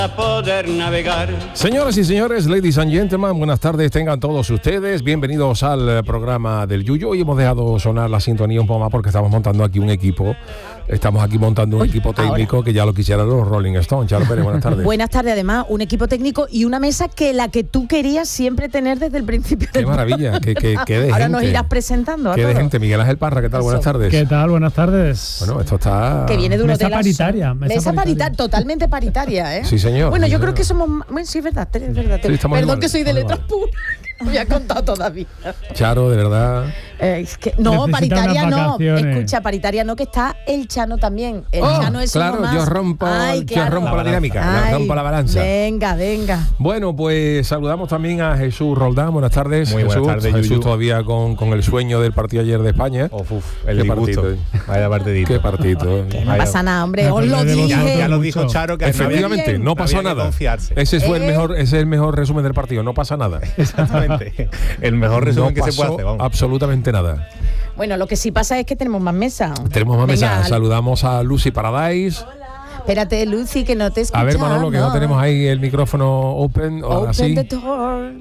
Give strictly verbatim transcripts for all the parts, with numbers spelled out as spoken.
poder navegar. Señoras y señores, ladies and gentlemen, buenas tardes tengan todos ustedes. Bienvenidos al programa del Yuyu. Hoy hemos dejado sonar la sintonía un poco más porque estamos montando aquí un equipo. Estamos aquí montando un Uy, equipo técnico ahora. Que ya lo quisieran los Rolling Stones. Charo Pérez, buenas tardes. Buenas tardes, además, un equipo técnico y una mesa que la que tú querías siempre tener desde el principio. Qué maravilla, que, que, que de ahora gente. Nos irás presentando a Qué todos. de gente. Miguel Ángel Parra, ¿qué tal? Eso. Buenas tardes. ¿Qué tal? Buenas tardes. Bueno, esto está... Que viene de un mesa hotel paritaria. Mesa, mesa paritaria, paritaria, totalmente paritaria, ¿eh? Sí, señor. Bueno, sí, yo señor. creo que somos... Bueno, sí, es verdad, es verdad. Sí, Perdón igual, que soy de letras igual. puras. No me ha contado todavía. Charo, de verdad. Eh, es que, no, Necesita paritaria unas no. vacaciones. Escucha, paritaria no, que está el Chano también. El Oh, Chano es claro, uno más. yo rompo, Ay, yo claro. rompo la dinámica, Ay, yo rompo la balanza. Venga, venga. Bueno, pues saludamos también a Jesús Roldán. Buenas tardes. Muy buenas Jesús, tardes, Jesús Yuyu. todavía con, con el sueño del partido ayer de España. Uf, uf, el Qué disgusto. partido. Vaya partidito. Qué partido. Que no Vaya. pasa nada, hombre. Me Os lo acordé de dije. vosotros. Ya, ya lo dijo Charo que Efectivamente, bien. no pasó había que nada. confiarse. Ese fue el Eh. mejor, ese es el mejor resumen del partido. No pasa nada. Exactamente. El mejor resumen no que se puede pasó hacer, vamos. absolutamente nada. Bueno, lo que sí pasa es que tenemos más mesa. Tenemos más Venga, mensajes. Saludamos a Lucy Paradise. Espérate, Lucy, que no te escuchamos. A ver, Manolo, que no tenemos ahí el micrófono open. Ahora Open sí. the door.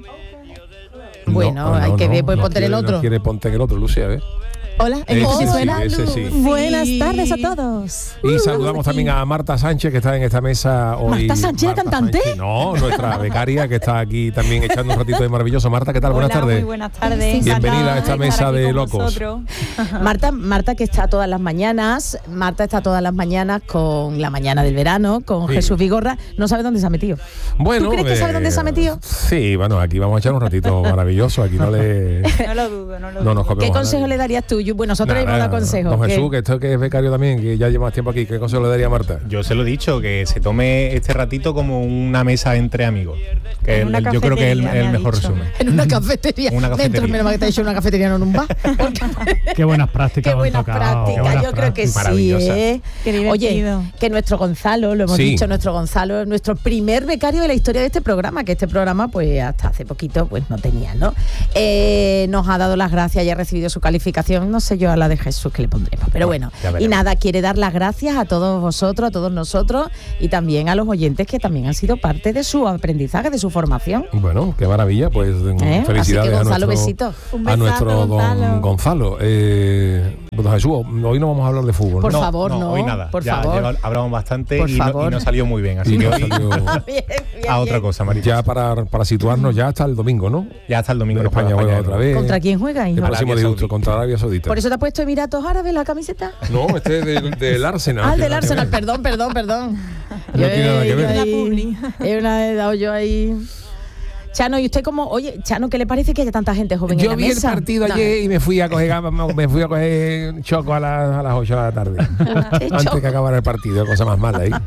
No, Bueno, no, hay que no, ver, pues no ponte en el quiere- otro. No quiere ponte en el otro, Lucy, a ver. Hola, Ese ¿cómo sí, suena? ese sí. Buenas tardes a todos. Y saludamos también a Marta Sánchez, que está en esta mesa hoy. ¿Marta Sánchez, la cantante? Sánchez, no, nuestra becaria, que está aquí también echando un ratito de maravilloso. Marta, ¿qué tal? Hola, Buenas tardes. muy buenas tardes. Bienvenida a esta Encantada de mesa estar aquí de con locos. vosotros. Marta, Marta que está todas las mañanas, Marta está todas las mañanas con la mañana del verano, con Sí. Jesús Vigorra, no sabe dónde se ha metido. Bueno, ¿Tú crees que sabe dónde se ha metido? Sí, bueno, aquí vamos a echar un ratito maravilloso. Aquí no le. No lo dudo, no lo No dudo. nos comemos ¿Qué a consejo nadie. le darías tú? Yo- Bueno, nosotros le hemos Nada, dado consejos. Don ¿Qué? Jesús, que esto que es becario también, que ya lleva más tiempo aquí, ¿qué consejo le daría a Marta? Yo se lo he dicho, que se tome este ratito como una mesa entre amigos. Que En el- una el- yo creo que es el, cafetería, el me ha mejor dicho. resumen. En una cafetería. Una cafetería. Dentro, menos mal que te ha dicho una cafetería, no en un bar. Qué buenas prácticas. Qué buenas han tocado. prácticas, Qué buenas yo creo que sí, Maravillosa. ¿eh? Qué Oye, divertido. que nuestro Gonzalo, lo hemos Sí. dicho, nuestro Gonzalo es nuestro primer becario de la historia de este programa, que este programa, pues hasta hace poquito, pues no tenía, ¿no? Eh, nos ha dado las gracias y ha recibido su calificación, no sé yo a la de Jesús que le pondremos, pero bueno, ya y veremos. nada, quiere dar las gracias a todos vosotros, a todos nosotros y también a los oyentes que también han sido parte de su aprendizaje, de su formación. Bueno, qué maravilla, pues ¿Eh? felicidades Así que, Gonzalo, a nuestro, besito. Un a besazo, nuestro don Gonzalo. Gonzalo. Eh, don Jesús, hoy no vamos a hablar de fútbol, Por ¿no? favor, no, hoy nada. por ya, favor. ya hablamos bastante Por y no, favor. y no salió muy bien. Así Y que no hoy salió- Bien, bien, a otra bien. cosa, Marita. Ya para, para situarnos ya hasta el domingo, ¿no? Ya hasta el domingo. De nos juega España juega España otra de nuevo. vez. ¿Contra quién juega, El hijo? próximo Arabia disgusto, Saudita. contra Arabia Saudita. ¿Por eso te ha puesto Emiratos Árabes la camiseta? No, este es del, del Arsenal. Ah, el que del nada que Arsenal, ver. perdón, perdón, perdón. No tiene nada que ver. La publi. Es una he dado yo ahí. Chano, ¿y usted cómo? Oye, Chano, ¿qué le parece que haya tanta gente joven en Yo la vi el mesa? partido No. ayer y me fui a coger me fui a coger choco a, la- a las ocho de la tarde. Antes choco. que acabara el partido, cosa más mala ahí.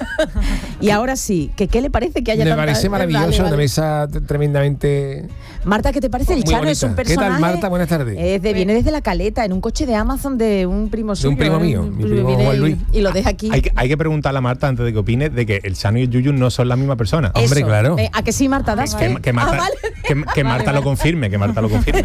Y ahora sí, ¿que ¿qué le parece que haya Me tanta parece maravilloso, Vale, una vale. mesa t- tremendamente. Marta, ¿qué te parece? El Muy Chano es un bonita. ¿Qué tal, personaje. Marta? Buenas tardes. Es de- viene desde la Caleta, en un coche de Amazon de un primo De suyo. un primo ¿eh? mío, mi primo Viene Juan y- Luis. Y lo deja aquí. Hay que, hay que preguntarle a Marta antes de que opine de que el Chano y el Yuyu no son la misma persona. Eso. Hombre, claro. Eh, ¿A que sí, Marta? ¿Das Que, fe? que Marta, Ah, vale. que, que Marta lo confirme, que Marta lo confirme.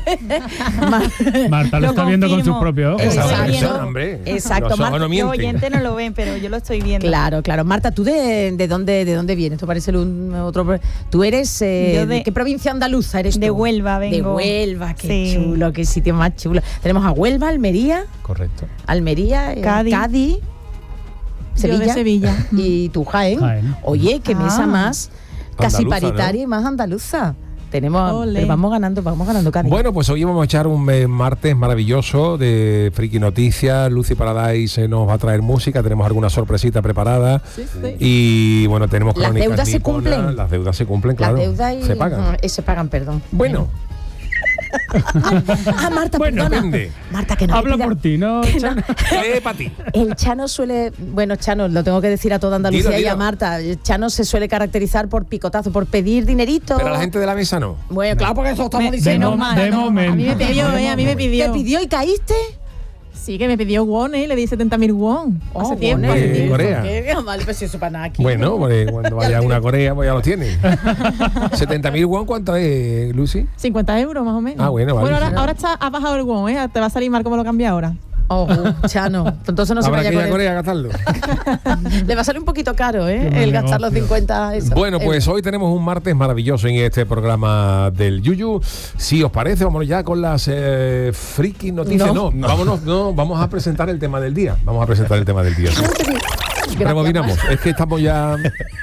Marta lo, Lo está viendo con sus confirmo. propios ojos. Esa Exacto. persona, hombre. Exacto, Los ojos Marta, no Los mienten. oyentes no lo ven, pero yo lo estoy viendo. Claro, claro. Marta, ¿tú de, de dónde de dónde vienes? Esto parece un otro. pro- ¿Tú eres eh, Yo de- de qué provincia andaluza eres tú? De Huelva vengo. De Huelva, qué Sí. chulo, qué sitio más chulo. Tenemos a Huelva, Almería, Correcto. Almería, eh, Cádiz. Cádiz, Yo de Sevilla, Sevilla. y tú Jaén. Jaén. Oye, qué mesa Ah. más casi Andaluza, paritaria y más andaluza. Tenemos, Ole. pero vamos ganando, vamos ganando Cádiz. Bueno, pues hoy vamos a echar un eh, martes maravilloso de Friki Noticias. Lucy Paradise eh, nos va a traer música, tenemos alguna sorpresita preparada. Y bueno, tenemos Las crónicas deudas se niponas. cumplen. Las deudas se cumplen, claro. Las deudas y se pagan. Ajá, eh, se pagan, perdón. Bueno, Ah, Marta, Bueno, perdona. depende. Marta, que no Habla te pida- por ti, ¿no? que no- Chano? lee para ti. El Chano suele, bueno, Chano, lo tengo que decir a toda Andalucía Dilo, y a dilo. Marta. El Chano se suele caracterizar por picotazo, por pedir dinerito. Pero a la gente de la mesa no. Bueno, claro, porque eso estamos Me- diciendo. de, mo- mal, de no, momento. a mí me pidió, eh, a mí me ¿Te pidió. pidió y caíste? Sí, que me pidió won, eh, le di setenta mil won. hace Oh, tiempo. bueno, Hombre, ¿por qué? Corea. ¿Por qué? Mal, pues eso para nada aquí. Bueno, pues, cuando vaya a una Corea, pues ya lo tiene. setenta mil won, ¿cuánto es, Lucy? cincuenta euros más o menos. Ah, bueno, vale. Bueno, ahora, ahora está, ha bajado el won, ¿eh? Te va a salir mal como lo cambia ahora. Oh, Chano. Entonces no se Habrá vaya que ir con a él. Corea a gastarlo. Le va a salir un poquito caro, ¿eh? Qué El mal gastar los negocio. cincuenta. Eso. Bueno, pues hoy tenemos un martes maravilloso en este programa del Yuyu. Si os parece, vámonos ya con las eh, friki noticias. No, No. no, vámonos, no, vamos a presentar el tema del día. Vamos a presentar el tema del día. Rebobinamos. Es que estamos ya.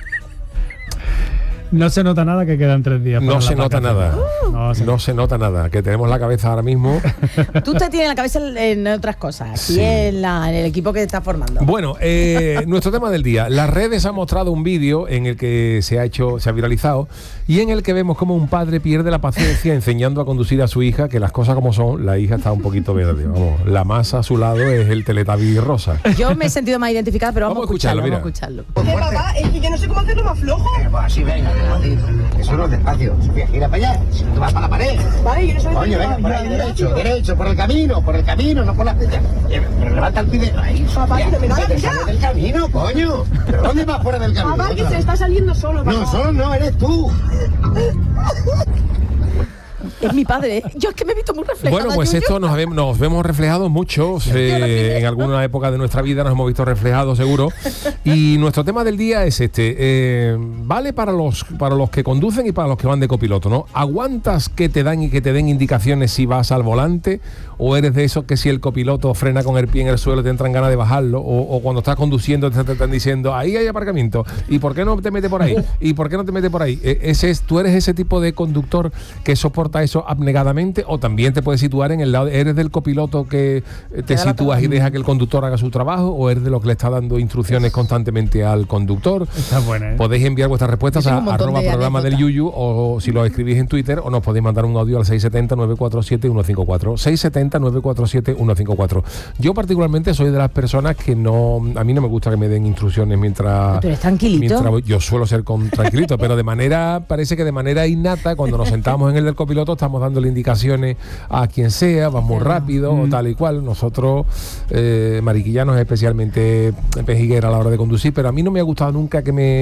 No se nota nada que quedan tres días. No para se las nota vacaciones. nada. No se No se nota nada. Que tenemos la cabeza ahora mismo. Tú te tienes la cabeza en, en otras cosas. Aquí Sí. en, la, en el equipo que te está formando. Bueno, eh, nuestro tema del día. Las redes han mostrado un vídeo en el que se ha hecho, se ha viralizado y en el que vemos como un padre pierde la paciencia enseñando a conducir a su hija, que las cosas como son, la hija está un poquito verde. Vamos, la masa a su lado es el Teletubby rosa. Yo me he sentido más identificada, pero vamos, Vamos a escucharlo, Vamos a escucharlo. ¿Qué, papá? Es que yo no sé cómo hacerlo más flojo. Eh, pues así, venga, despacito. Eso no es despacio. Sofía, gira para allá. Si no te vas para la pared. Vale, yo no sé. Coño, venga, por ahí, derecho, derecho, por el camino, por el camino, no por la flecha. Eh, Pero levanta el pie de... Ahí, Papá, que te me Sofía, vas ya. sale del camino, coño. ¿Pero dónde vas fuera del camino? Papá, que se está saliendo solo, papá. No, solo no, eres tú. Es mi padre, ¿eh? Yo es que me he visto muy reflejada. Bueno, pues Yuyu. esto nos, habe- nos vemos reflejados muchos. eh, en alguna época de nuestra vida nos hemos visto reflejados, seguro. Y nuestro tema del día es este. eh, vale para los, para los que conducen y para los que van de copiloto, ¿no? ¿Aguantas que te dan y que te den indicaciones si vas al volante? ¿O eres de esos que si el copiloto frena con el pie en el suelo te entran ganas de bajarlo? ¿O, o cuando estás conduciendo te, te están diciendo, ahí hay aparcamiento? ¿Y por qué no te metes por ahí? ¿Y por qué no te metes por ahí? Eh, Ese es, ¿tú eres ese tipo de conductor que soporta eso abnegadamente? ¿O también te puedes situar en el lado, eres del copiloto que eh, te da la sitúas y deja que el conductor haga su trabajo? ¿O eres de los que le está dando instrucciones constantemente al conductor? Está buena, ¿eh? Podéis enviar vuestras respuestas Yo a tengo un montón arroba de programa del anécdotas. Yuyu, o si lo escribís en Twitter, o nos podéis mandar un audio al seis siete cero, nueve cuatro siete, uno cinco cuatro. seis siete cero, nueve cuatro siete, uno cinco cuatro. Yo particularmente soy de las personas que no, a mí no me gusta que me den instrucciones mientras, ¿Tú eres tranquilito? mientras voy- yo suelo ser con tranquilito, pero de manera, parece que de manera innata, cuando nos sentamos en el del copiloto estamos dándole indicaciones a quien sea, vas muy rápido, o tal y cual. Nosotros, eh, mariquillanos, especialmente pejiguera a la hora de conducir, pero a mí no me ha gustado nunca que me